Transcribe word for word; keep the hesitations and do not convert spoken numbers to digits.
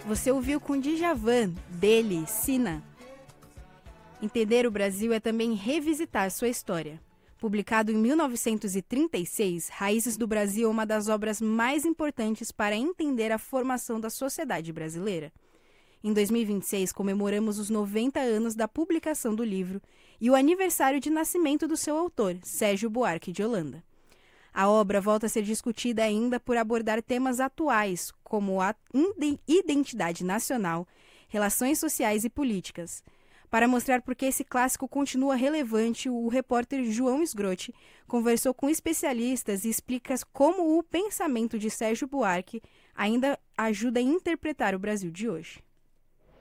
Você ouviu com Djavan, dele, Sina. Entender o Brasil é também revisitar sua história. Publicado em mil novecentos e trinta e seis, Raízes do Brasil é uma das obras mais importantes para entender a formação da sociedade brasileira. Em dois mil e vinte e seis, comemoramos os noventa anos da publicação do livro e o aniversário de nascimento do seu autor, Sérgio Buarque de Holanda. A obra volta a ser discutida ainda por abordar temas atuais, como a identidade nacional, relações sociais e políticas. Para mostrar por que esse clássico continua relevante, o repórter João Sgrotti conversou com especialistas e explica como o pensamento de Sérgio Buarque ainda ajuda a interpretar o Brasil de hoje.